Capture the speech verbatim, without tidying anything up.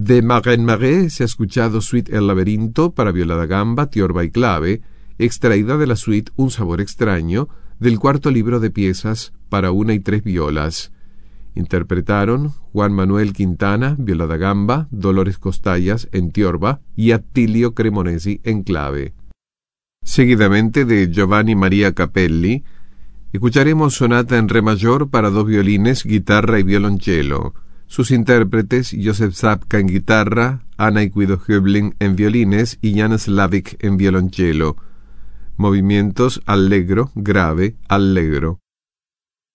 De Marais-Marais se ha escuchado Suite El laberinto para viola da gamba, tiorba y clave, extraída de la suite Un sabor extraño, del cuarto libro de piezas para una y tres violas. Interpretaron Juan Manuel Quintana, viola da gamba, Dolores Costallas en tiorba y Attilio Cremonesi en clave. Seguidamente, de Giovanni Maria Capelli, escucharemos Sonata en re mayor para dos violines, guitarra y violonchelo. Sus intérpretes: Josef Sapka en guitarra, Anna y Guido Höbling en violines y Jan Slavik en violonchelo. Movimientos allegro, grave, allegro.